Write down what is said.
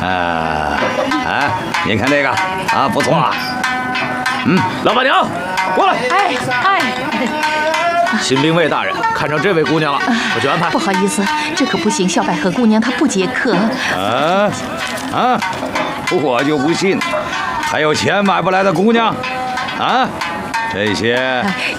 你看这个啊，不错啊。 老板娘，过来。 新兵卫大人看上这位姑娘了，我去安排。 不好意思，这可不行，小百合姑娘她不接客。 我就不信，还有钱买不来的姑娘啊！这些